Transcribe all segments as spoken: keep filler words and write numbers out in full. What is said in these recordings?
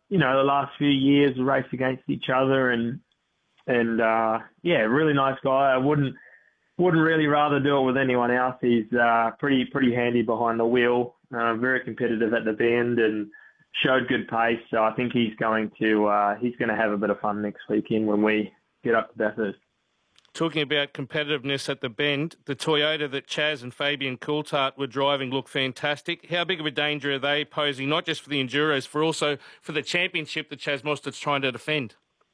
you know, the last few years race against each other, and and uh, yeah, really nice guy. I wouldn't wouldn't really rather do it with anyone else. He's uh, pretty pretty handy behind the wheel, uh, very competitive at the bend, and showed good pace. So I think he's going to uh, he's going to have a bit of fun next weekend when we get up to Bathurst. Talking about competitiveness at the bend, the Toyota that Chaz and Fabian Coulthard were driving looked fantastic. How big of a danger are they posing, not just for the Enduros, for also for the championship that Chaz Mostert's trying to defend?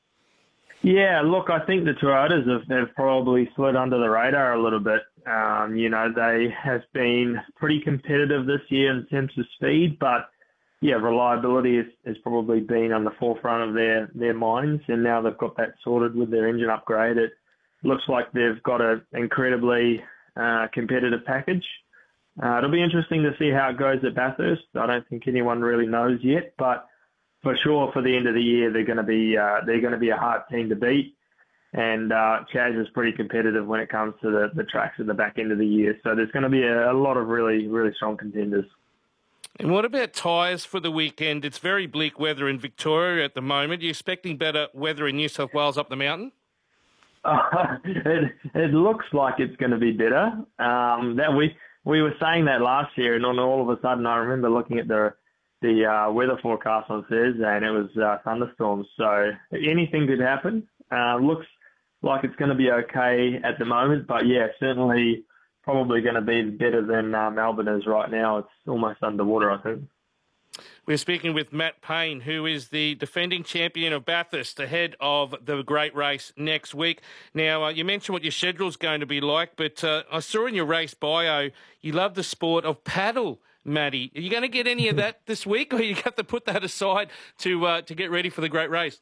Yeah, look, I think the Toyotas have, have probably slid under the radar a little bit. Um, you know, they have been pretty competitive this year in terms of speed, but yeah, reliability has, has probably been on the forefront of their, their minds, and now they've got that sorted with their engine upgrade. It looks like they've got an incredibly uh, competitive package. Uh, it'll be interesting to see how it goes at Bathurst. I don't think anyone really knows yet, but for sure, for the end of the year, they're going to be uh, they're going to be a hard team to beat. And uh, Chaz is pretty competitive when it comes to the, the tracks at the back end of the year. So there's going to be a, a lot of really, really strong contenders. And what about tyres for the weekend? It's very bleak weather in Victoria at the moment. Are you expecting better weather in New South Wales up the mountain? Uh, it, it looks like it's going to be better. Um, that we we were saying that last year, and then all of a sudden, I remember looking at the the uh, weather forecast on Thursday, and it was uh, thunderstorms. So anything could happen. Uh, looks like it's going to be okay at the moment, but yeah, certainly probably going to be better than uh, Melbourne is right now. It's almost underwater, I think. We're speaking with Matt Payne, who is the defending champion of Bathurst, ahead of the great race next week. Now, uh, you mentioned what your schedule's going to be like, but uh, I saw in your race bio you love the sport of paddle, Matty. Are you going to get any of that this week, or you have to put that aside to uh, to get ready for the great race?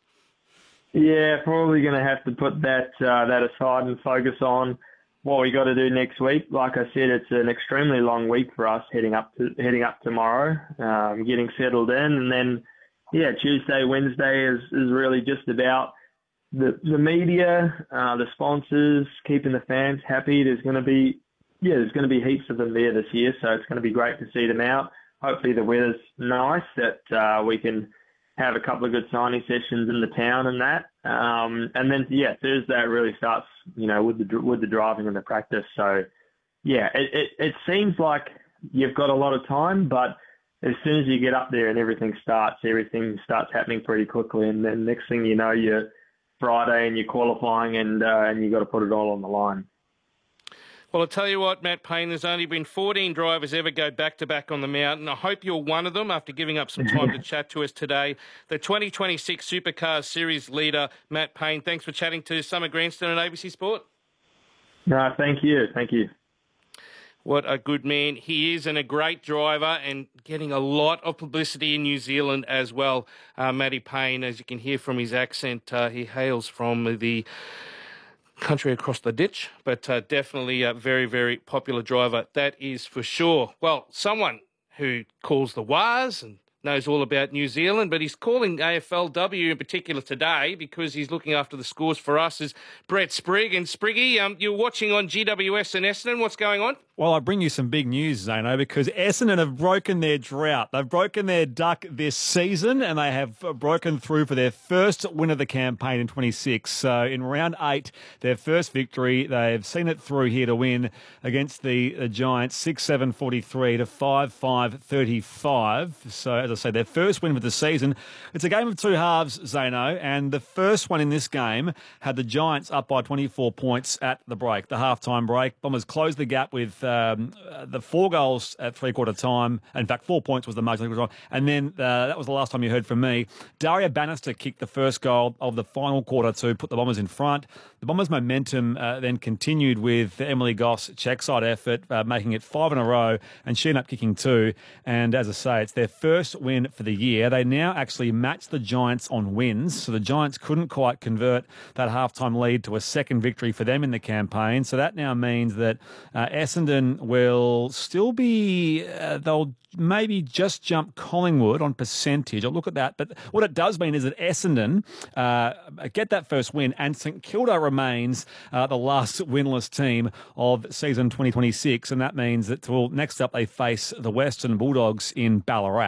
Yeah, probably going to have to put that uh, that aside and focus on what we got to do next week. Like I said, it's an extremely long week for us heading up to heading up tomorrow, um, getting settled in, and then yeah, Tuesday, Wednesday is, is really just about the the media, uh, the sponsors, keeping the fans happy. There's going to be yeah, there's going to be heaps of them there this year, so it's going to be great to see them out. Hopefully the weather's nice that uh, we can have a couple of good signing sessions in the town and that. Um, and then, yeah, Thursday it really starts, you know, with the with the driving and the practice. So, yeah, it, it, it seems like you've got a lot of time, but as soon as you get up there and everything starts, everything starts happening pretty quickly. And then next thing you know, you're Friday and you're qualifying and, uh, and you've got to put it all on the line. Well, I'll tell you what, Matt Payne, there's only been fourteen drivers ever go back-to-back on the mountain. I hope you're one of them after giving up some time to chat to us today. The twenty twenty-six Supercars Series leader, Matt Payne, thanks for chatting to Summer Grandstone and A B C Sport. No, thank you. Thank you. What a good man he is, and a great driver, and getting a lot of publicity in New Zealand as well. Uh, Matty Payne, as you can hear from his accent, uh, he hails from the country across the ditch, but uh, definitely a very, very popular driver, that is for sure. Well, someone who calls the Waz and knows all about New Zealand, but he's calling A F L W in particular today because he's looking after the scores for us, is Brett Sprigg. And Spriggy, um, you're watching on G W S and Essendon. What's going on? Well, I bring you some big news, Zano, because Essendon have broken their drought. They've broken their duck this season, and they have broken through for their first win of the campaign in twenty-six. So in round eight, their first victory, they've seen it through here to win against the, the Giants, six seven forty-three to five five thirty-five. So as I say, their first win of the season. It's a game of two halves, Zano, and the first one in this game had the Giants up by twenty-four points at the break, the halftime break. Bombers closed the gap with Um, uh, the four goals at three-quarter time. In fact, four points was the most. And then uh, that was the last time you heard from me. Daria Bannister kicked the first goal of the final quarter to put the Bombers in front. The Bombers' momentum uh, then continued with Emily Goss' check-side effort, uh, making it five in a row, and she ended up kicking two. And as I say, it's their first win for the year. They now actually match the Giants on wins, so the Giants couldn't quite convert that halftime lead to a second victory for them in the campaign. So that now means that uh, Essendon will still be, uh, they'll maybe just jump Collingwood on percentage. I'll look at that. But what it does mean is that Essendon uh, get that first win, and St Kilda remains uh, the last winless team of season twenty twenty-six. And that means that, well, next up they face the Western Bulldogs in Ballarat. So that's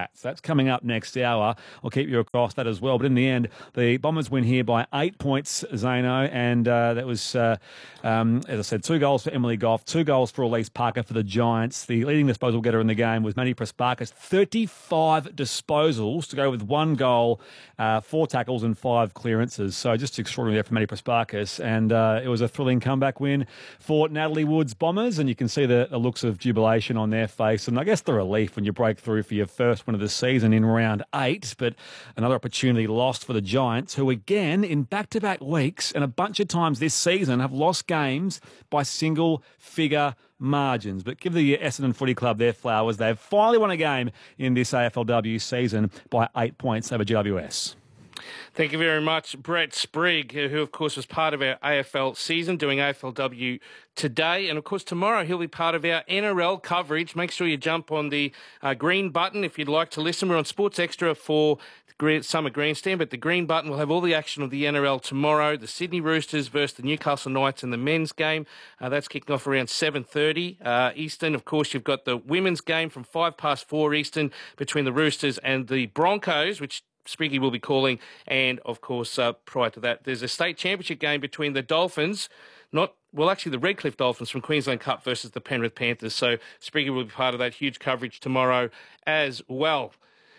coming up next hour. I'll keep you across that as well. But in the end, the Bombers win here by eight points, Zano, and uh, that was, uh, um, as I said, two goals for Emily Goff, two goals for Elise Parker for the Giants. The leading disposal getter in the game was Maddie Prespakis, thirty-five disposals to go with one goal, uh, four tackles and five clearances. So just extraordinary there for Maddie Prespakis. And uh, it was a thrilling comeback win for Natalie Wood's Bombers, and you can see the, the looks of jubilation on their face. And I guess the relief when you break through for your first win of the season in round eight, but another opportunity lost for the Giants, who again, in back-to-back weeks and a bunch of times this season, have lost games by single-figure margins. But give the Essendon Footy Club their flowers. They've finally won a game in this A F L W season by eight points over G W S. Thank you very much, Brett Sprigg, who, of course, was part of our A F L season, doing A F L W today. And, of course, tomorrow he'll be part of our N R L coverage. Make sure you jump on the uh, green button if you'd like to listen. We're on Sports Extra for the Summer Grandstand, but the green button will have all the action of the N R L tomorrow. The Sydney Roosters versus the Newcastle Knights in the men's game. Uh, that's kicking off around seven thirty uh, Eastern. Of course, you've got the women's game from five past four Eastern between the Roosters and the Broncos, which Spriggy will be calling, and of course, uh, prior to that, there's a state championship game between the Dolphins, not well, actually the Redcliffe Dolphins from Queensland Cup versus the Penrith Panthers. So Spriggy will be part of that huge coverage tomorrow as well.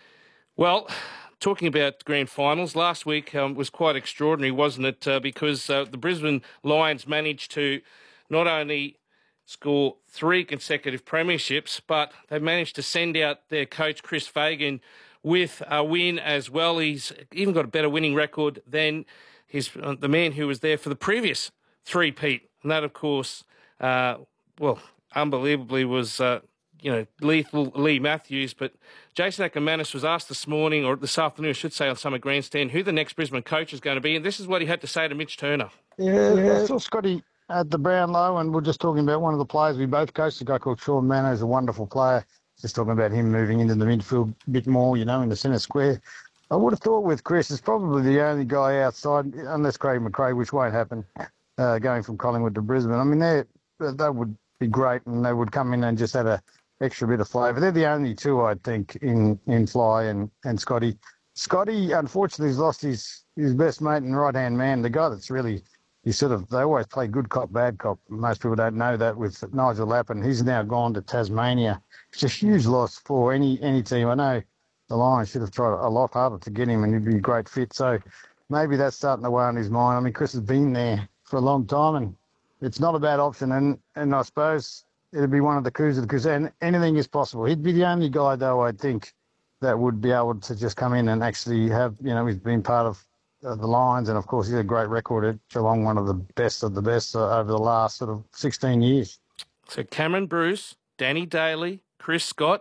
Well, talking about grand finals, last week um, was quite extraordinary, wasn't it? Uh, because uh, the Brisbane Lions managed to not only score three consecutive premierships, but they managed to send out their coach, Chris Fagan, with a win as well. He's even got a better winning record than his uh, the man who was there for the previous three-peat. And that, of course, uh, well, unbelievably was, uh, you know, lethal Lee Matthews. But Jason Akermanis was asked this morning, or this afternoon, I should say, on Summer Grandstand, who the next Brisbane coach is going to be. And this is what he had to say to Mitch Turner. Yeah, yeah. I saw Scotty at the Brownlow, and we're just talking about one of the players we both coached, a guy called Sean Manno, who's a wonderful player. Just talking about him moving into the midfield a bit more, you know, in the centre square. I would have thought with Chris, it's probably the only guy outside, unless Craig McRae, which won't happen, uh, going from Collingwood to Brisbane. I mean, that would be great, and they would come in and just add an extra bit of flavour. They're the only two, I think, in, in Fly and, and Scotty. Scotty, unfortunately, has lost his, his best mate and right-hand man, the guy that's really... He sort of, they always play good cop, bad cop. Most people don't know that with Nigel Lappin. He's now gone to Tasmania. It's a huge loss for any any team. I know the Lions should have tried a lot harder to get him, and he'd be a great fit. So maybe that's starting to weigh on his mind. I mean, Chris has been there for a long time, and it's not a bad option. And, and I suppose it'd be one of the coups of the coups. And anything is possible. He'd be the only guy, though, I think, that would be able to just come in and actually have, you know, he's been part of Uh, the Lions, and of course he's a great record at Geelong, one of the best of the best uh, over the last sort of sixteen years. So Cameron Bruce, Danny Daly, Chris Scott,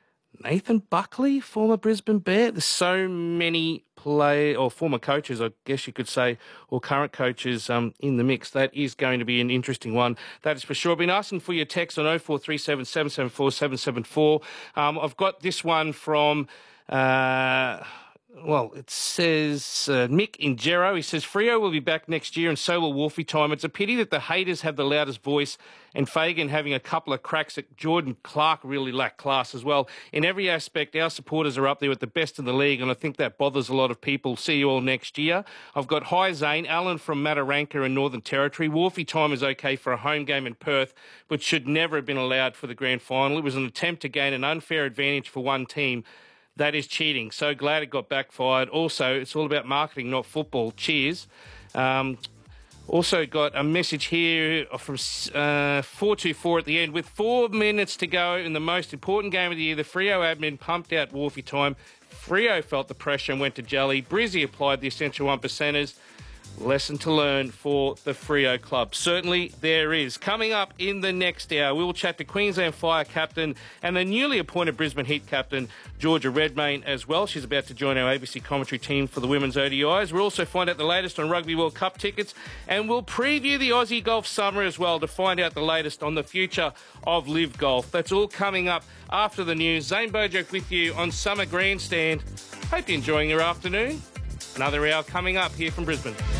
Nathan Buckley, former Brisbane Bear. There's so many play or former coaches, I guess you could say, or current coaches um, in the mix. That is going to be an interesting one. That is for sure. I've been asking for your text on oh four three seven, seven seven four, seven seven four. Um, I've got this one from... Uh, Well, it says uh, Mick in Gero. He says, Freo will be back next year and so will Wolfie Time. It's a pity that the haters have the loudest voice and Fagan having a couple of cracks at Jordan Clark really lack class as well. In every aspect, our supporters are up there with the best in the league, and I think that bothers a lot of people. See you all next year. I've got Hi Zane, Alan from Mataranka in Northern Territory. Wolfie Time is okay for a home game in Perth, but should never have been allowed for the grand final. It was an attempt to gain an unfair advantage for one team. That is cheating. So glad it got backfired. Also, it's all about marketing, not football. Cheers. Um, also got a message here from uh, four two four at the end. With four minutes to go in the most important game of the year, the Freo admin pumped out Wolfie Time. Freo felt the pressure and went to jelly. Brizzy applied the essential one percenters. Lesson to learn for the Freo club. Certainly there is. Coming up in the next hour, we will chat to Queensland Fire captain and the newly appointed Brisbane Heat captain, Georgia Redmayne, as well. She's about to join our A B C commentary team for the women's O D Is. We'll also find out the latest on Rugby World Cup tickets, and we'll preview the Aussie Golf Summer as well to find out the latest on the future of Live Golf. That's all coming up after the news. Zane Bojoke with you on Summer Grandstand. Hope you're enjoying your afternoon. Another hour coming up here from Brisbane.